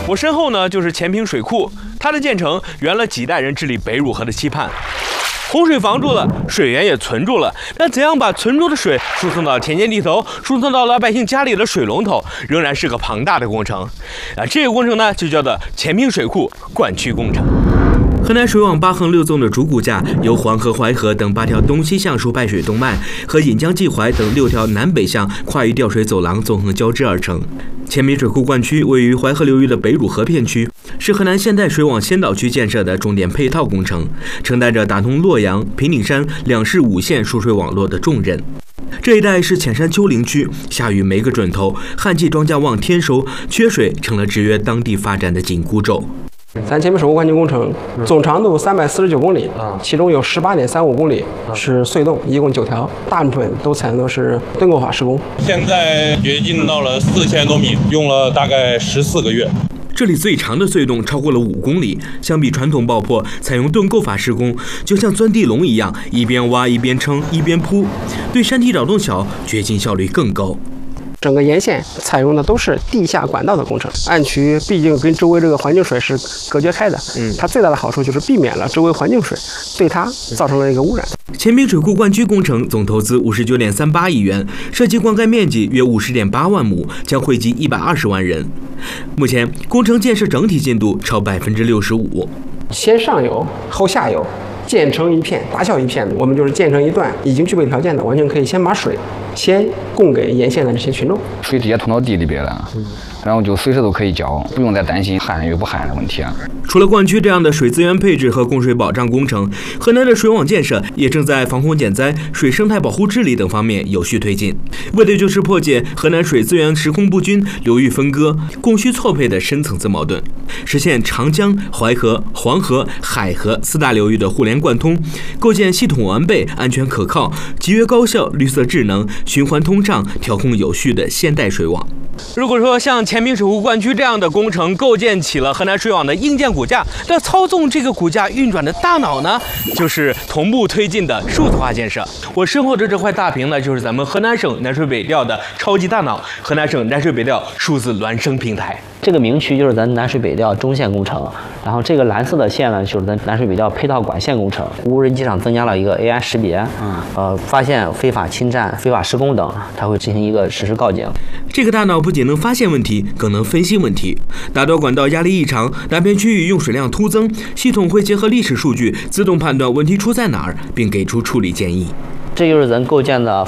我身后呢就是前坪水库，它的建成圆了几代人治理北汝河的期盼。洪水防住了，水源也存住了，但怎样把存住的水输送到田间地头，输送到老百姓家里的水龙头，仍然是个庞大的工程。这个工程呢，就叫做前坪水库灌区工程。河南水网8横6纵的主骨架由黄河、淮河等8条东西向输败水动脉和引江济淮等6条南北向跨域调水走廊纵横交织而成。前坪水库灌区位于淮河流域的北汝河片区，是河南现代水网先导区建设的重点配套工程，承担着打通洛阳、平顶山2市5县输水网络的重任。这一带是浅山丘陵区，下雨没个准头，旱季庄稼旺天收，缺水成了制约当地发展的紧箍咒。 咱前面水库灌区工程总长度349公里，其中有18.35公里是隧洞，一共9条，大部分都采用的是盾构法施工。 现在掘进到了4000多米，用了大概14个月。 这里最长的隧洞超过了5公里，相比传统爆破，采用盾构法施工，就像钻地笼一样，一边挖一边撑一边铺，对山体扰动小，掘进效率更高。 整个沿线采用的都是地下管道的工程，暗渠毕竟跟周围这个环境水是隔绝开的，它最大的好处就是避免了周围环境水对它造成了一个污染。 前坪水库灌区工程总投资59.38亿元，涉及灌溉面积约50.8万亩，将惠及120万人。目前工程建设整体进度超65%， 先上游后下游。建成一片，打小一片，我们就是建成一段已经具备条件的，完全可以先把水先供给沿线的这些群众。 水直接通到地里边了，然后就随时都可以浇，不用再担心旱与不旱的问题啊。 除了灌区这样的水资源配置和供水保障工程，河南的水网建设也正在防洪减灾、水生态保护治理等方面有序推进，为的就是破解河南水资源时空不均、流域分割、供需错配的深层次矛盾，实现长江、淮河、黄河、海河4大流域的互联贯通，构建系统完备、安全可靠、集约高效、绿色智能、循环通畅、调控有序的现代水网。如果说像前坪水库灌区这样的工程构建起了河南水网的硬件骨架，那操纵这个骨架运转的大脑呢，就是同步推进的数字化建设。我身后的这块大屏呢，就是咱们河南省南水北调的超级大脑——河南省南水北调数字孪生平台。 这个明区就是咱南水北调中线工程，然后这个蓝色的线呢，就是咱南水北调配套管线工程。无人机上增加了一个 AI 识别，发现非法侵占、非法施工等，它会进行一个实时告警。 这个大脑不仅能发现问题，更能分析问题。打到管道压力异常，哪片区域用水量突增，系统会结合历史数据，自动判断问题出在哪儿，并给出处理建议。 这就是咱构建的